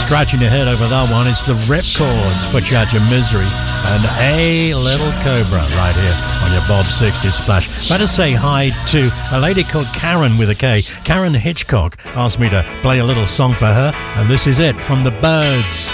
scratching your head over that one. It's the Ripcords, Put You Out Your Misery, and A Little Cobra right here on your Bob 60 Splash. Better say hi to a lady called Karen with a K. Karen Hitchcock asked me to play a little song for her, and this is it from the Birds.